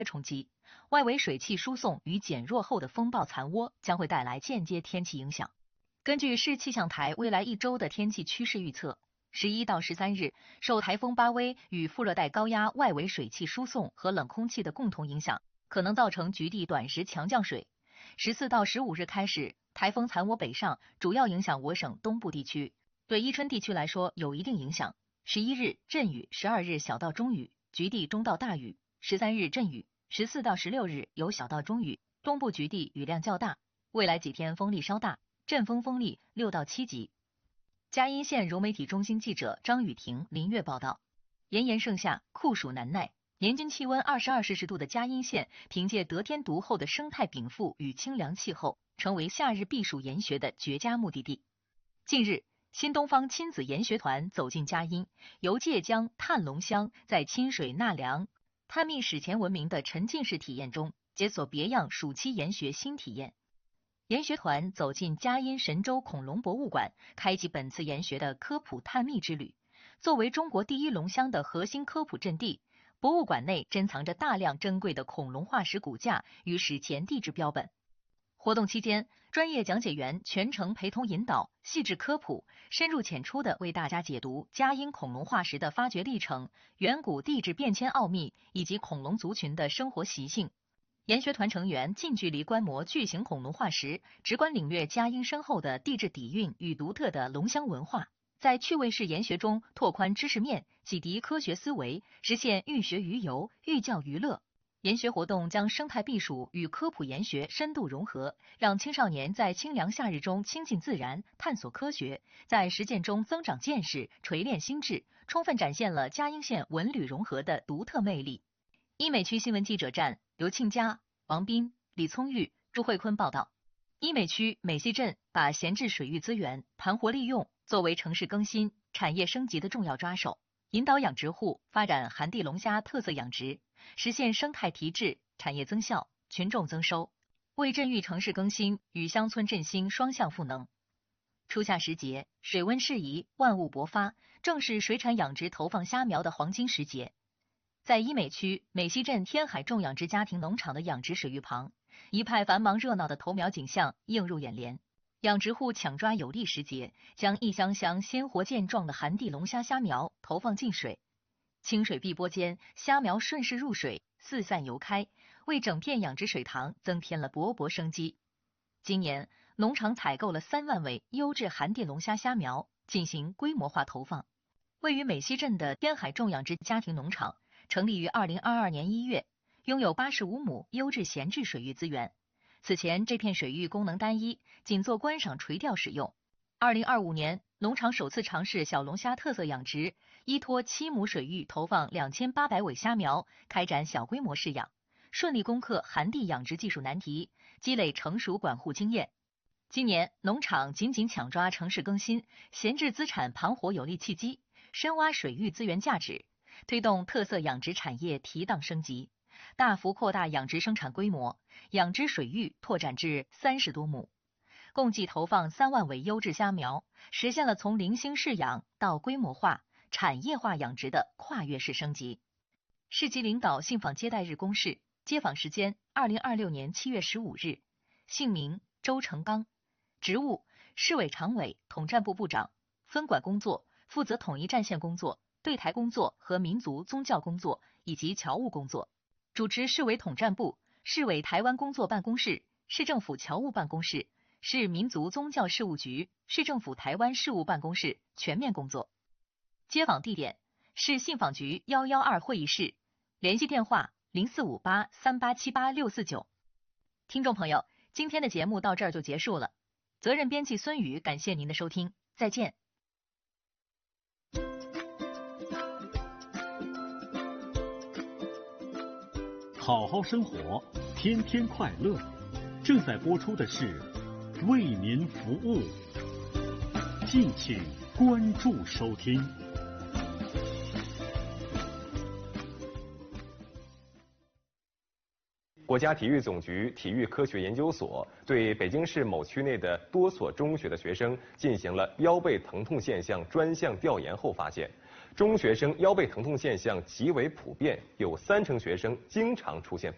冲击，外围水汽输送与减弱后的风暴残涡将会带来间接天气影响。根据市气象台未来1周的天气趋势预测，11到13日，受台风巴威与副热带高压外围水汽输送和冷空气的共同影响，可能造成局地短时强降水。14到15日开始，台风残涡北上，主要影响我省东部地区，对伊春地区来说有一定影响。11日阵雨，12日小到中雨，局地中到大雨；13日阵雨，14到16日有小到中雨，东部局地雨量较大。未来几天风力稍大，阵风风力6到7级。嘉阴县融媒体中心记者张雨婷、林月报道。炎炎盛夏，酷暑难耐，年均气温22摄氏度的嘉阴县，凭借得天独厚的生态禀赋与清凉气候，成为夏日避暑研学的绝佳目的地。近日，新东方亲子研学团走进嘉阴，游界江、探龙乡，在亲水纳凉、探秘史前文明的沉浸式体验中，解锁别样暑期研学新体验。研学团走进嘉阴神州恐龙博物馆，开启本次研学的科普探秘之旅。作为中国第一龙乡的核心科普阵地，博物馆内珍藏着大量珍贵的恐龙化石骨架与史前地质标本。活动期间，专业讲解员全程陪同引导，细致科普，深入浅出地为大家解读嘉阴恐龙化石的发掘历程、远古地质变迁奥秘以及恐龙族群的生活习性。研学团成员近距离观摩巨型恐龙化石，直观领略嘉阴深厚的地质底蕴与独特的龙乡文化，在趣味式研学中拓宽知识面，启迪科学思维，实现寓学于游、寓教于乐。研学活动将生态避暑与科普研学深度融合，让青少年在清凉夏日中亲近自然、探索科学，在实践中增长见识、锤炼心智，充分展现了嘉阴县文旅融合的独特魅力。医美区新闻记者站刘庆佳、王斌、李聪玉、朱慧坤报道。医美区美溪镇把闲置水域资源盘活利用，作为城市更新、产业升级的重要抓手，引导养殖户发展寒地龙虾特色养殖，实现生态提质、产业增效、群众增收，为镇域城市更新与乡村振兴双向赋能。初夏时节，水温适宜，万物勃发，正是水产养殖投放虾苗的黄金时节。在医美区美溪镇天海种养殖家庭农场的养殖水域旁，一派繁忙热闹的投苗景象映入眼帘。养殖户抢抓有利时节，将一箱箱鲜活健壮的寒地龙虾虾苗投放进水，清水碧波间，虾苗顺势入水，四散游开，为整片养殖水塘增添了勃勃生机。今年，农场采购了3万尾优质寒地龙虾虾苗，进行规模化投放。位于美溪镇的天海种养殖家庭农场成立于2022年1月，拥有85亩优质闲置水域资源。此前这片水域功能单一，仅做观赏垂钓使用。2025年，农场首次尝试小龙虾特色养殖，依托7亩水域投放2800尾虾苗，开展小规模试养，顺利攻克寒地养殖技术难题，积累成熟管护经验。今年，农场紧紧抢抓城市更新、闲置资产盘活有利契机，深挖水域资源价值，推动特色养殖产业提档升级，大幅扩大养殖生产规模，养殖水域拓展至30多亩，共计投放3万尾优质虾苗，实现了从零星试养到规模化、产业化养殖的跨越式升级。市级领导信访接待日公示，接访时间2026年7月15日，姓名周成刚，职务市委常委、统战部部长，分管工作负责统一战线工作、对台工作和民族宗教工作以及侨务工作，主持市委统战部、市委台湾工作办公室、市政府侨务办公室、市民族宗教事务局、市政府台湾事务办公室全面工作。接访地点市信访局112会议室，联系电话0458387869。听众朋友，今天的节目到这儿就结束了。责任编辑孙宇，感谢您的收听，再见。 好好生活，天天快乐。正在播出的是为您服务，敬请关注收听。 国家体育总局体育科学研究所对北京市某区内的多所中学的学生进行了腰背疼痛现象专项调研后发现，中学生腰背疼痛现象极为普遍，有30%学生经常出现